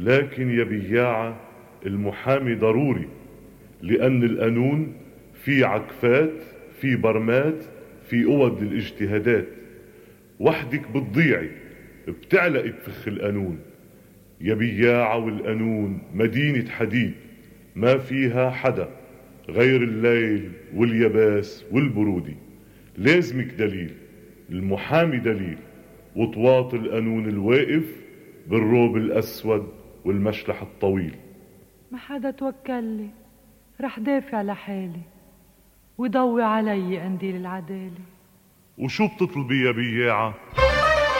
لكن يا بياعة المحامي ضروري، لأن القانون في عكفات، في برمات، في قوض للاجتهادات. وحدك بتضيعي بتعلقي بفخ القانون. يا بياعة والقانون مدينة حديد ما فيها حدا غير الليل واليباس والبرودي. لازمك دليل، المحامي دليل، وطواط القانون الواقف بالروب الأسود والمشلح الطويل. ما حدا توكلي، رح دافع لحالي وضوي علي قنديل العدالة. وشو بتطلبي يا بياعة؟